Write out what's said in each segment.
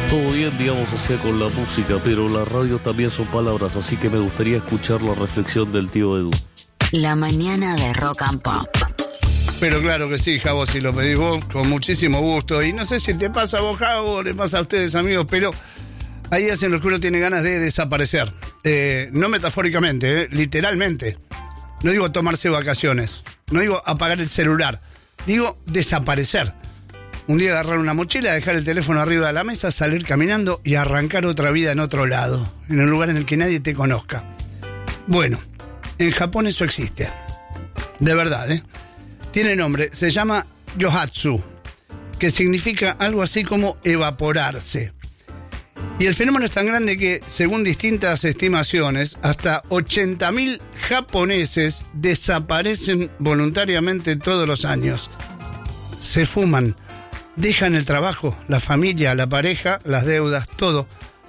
Todo bien, digamos, o sea, con la música, pero la radio también son palabras, así que me gustaría escuchar la reflexión del tío Edu. La mañana de Rock and Pop. Pero claro que sí, Javo, si lo pedís vos, con muchísimo gusto. Y no sé si te pasa a vos, Javo, o le pasa a ustedes, amigos, pero hay días en los que uno tiene ganas de desaparecer. No metafóricamente, literalmente. No digo tomarse vacaciones, no digo apagar el celular, digo desaparecer. Un día agarrar una mochila, dejar el teléfono arriba de la mesa, salir caminando y arrancar otra vida en otro lado, en un lugar en el que nadie te conozca. Bueno, en Japón eso existe. De verdad, Tiene nombre, se llama yohatsu, que significa algo así como evaporarse. Y el fenómeno es tan grande que, según distintas estimaciones, hasta 80.000 japoneses desaparecen voluntariamente todos los años. Se fuman, dejan el trabajo, la familia, la pareja, las deudas, todo,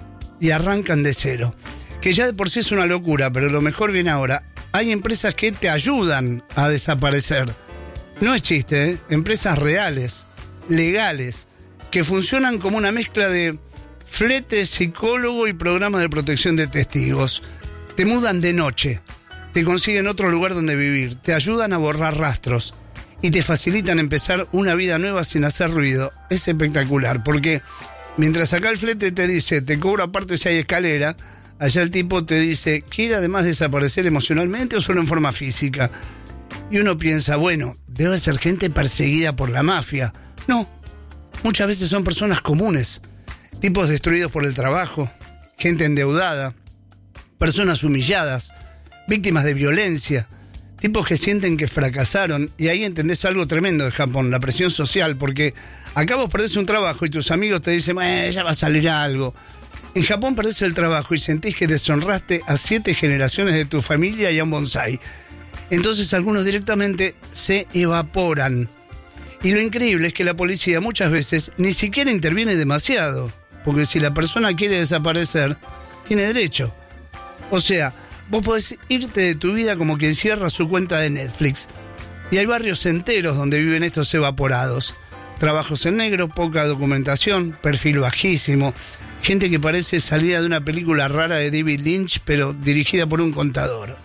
y arrancan de cero. Que ya de por sí es una locura, pero lo mejor viene ahora. Hay empresas que te ayudan a desaparecer. No es chiste, empresas reales, legales, que funcionan como una mezcla de flete, psicólogo y programa de protección de testigos. Te mudan de noche, te consiguen otro lugar donde vivir, te ayudan a borrar rastros y te facilitan empezar una vida nueva sin hacer ruido. Es espectacular, porque mientras acá el flete te dice, te cobro aparte si hay escalera, allá el tipo te dice, ¿quiere además desaparecer emocionalmente o solo en forma física? Y uno piensa, bueno, debe ser gente perseguida por la mafia. No, muchas veces son personas comunes, tipos destruidos por el trabajo, gente endeudada, personas humilladas, víctimas de violencia, tipos que sienten que fracasaron. Y ahí entendés algo tremendo de Japón, la presión social, porque acá vos perdés un trabajo y tus amigos te dicen, ya va a salir algo. En Japón perdés el trabajo y sentís que deshonraste a 7 generaciones de tu familia y a un bonsái. Entonces algunos directamente se evaporan. Y lo increíble es que la policía muchas veces ni siquiera interviene demasiado, porque si la persona quiere desaparecer, tiene derecho. O sea, vos podés irte de tu vida como quien cierra su cuenta de Netflix. Y hay barrios enteros donde viven estos evaporados. Trabajos en negro, poca documentación, perfil bajísimo. Gente que parece salida de una película rara de David Lynch, pero dirigida por un contador.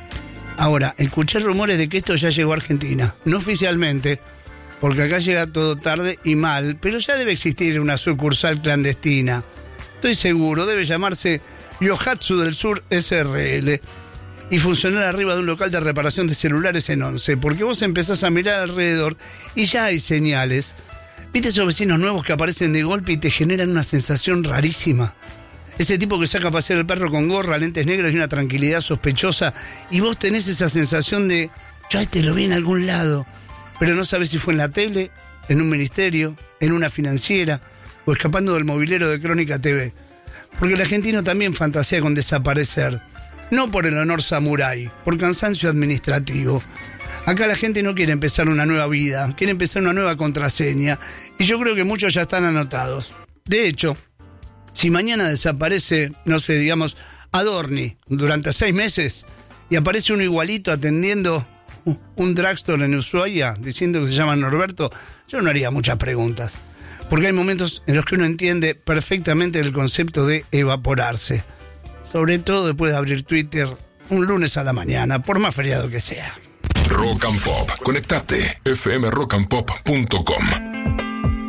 Ahora, escuché rumores de que esto ya llegó a Argentina. No oficialmente, porque acá llega todo tarde y mal, pero ya debe existir una sucursal clandestina. Estoy seguro, debe llamarse Yohatsu del Sur SRL y funcionar arriba de un local de reparación de celulares en 11, porque vos empezás a mirar alrededor y ya hay señales. ¿Viste esos vecinos nuevos que aparecen de golpe y te generan una sensación rarísima? Ese tipo que saca a pasear el perro con gorra, lentes negros y una tranquilidad sospechosa, y vos tenés esa sensación de, yo te lo vi en algún lado, pero no sabés si fue en la tele, en un ministerio, en una financiera o escapando del mobilero de Crónica TV. Porque el argentino también fantasea con desaparecer, no por el honor samurái, por cansancio administrativo. Acá la gente no quiere empezar una nueva vida, quiere empezar una nueva contraseña, y yo creo que muchos ya están anotados. De hecho, si mañana desaparece, no sé, digamos, Adorni durante 6 meses y aparece uno igualito atendiendo un drugstore en Ushuaia diciendo que se llama Norberto, yo no haría muchas preguntas. Porque hay momentos en los que uno entiende perfectamente el concepto de evaporarse. Sobre todo después de abrir Twitter un lunes a la mañana, por más feriado que sea. Rock and Pop. Conectate. fmrockandpop.com